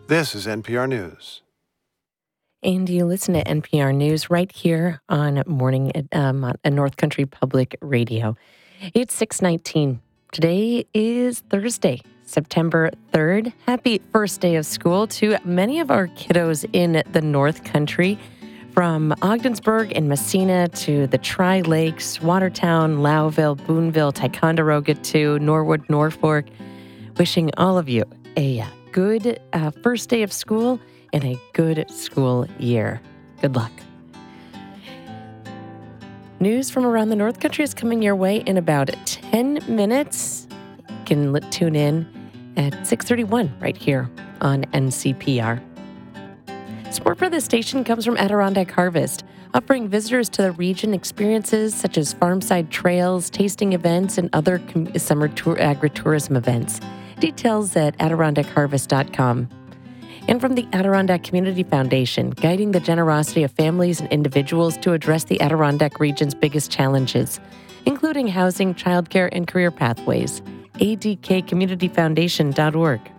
This is NPR News. And you listen to NPR News right here on North Country Public Radio. It's 6:19. Today is Thursday, September 3rd. Happy first day of school to many of our kiddos in the North Country, from Ogdensburg and Messina to the Tri-Lakes, Watertown, Lowville, Boonville, Ticonderoga to Norwood, Norfolk. Wishing all of you a good first day of school and a good school year. Good luck. News from around the North Country is coming your way in about 10 minutes. You can tune in at 6:31 right here on NCPR. Support for this station comes from Adirondack Harvest, offering visitors to the region experiences such as farmside trails, tasting events, and other summer agritourism events. Details at AdirondackHarvest.com. And from the Adirondack Community Foundation, guiding the generosity of families and individuals to address the Adirondack region's biggest challenges, including housing, childcare, and career pathways. adkcommunityfoundation.org.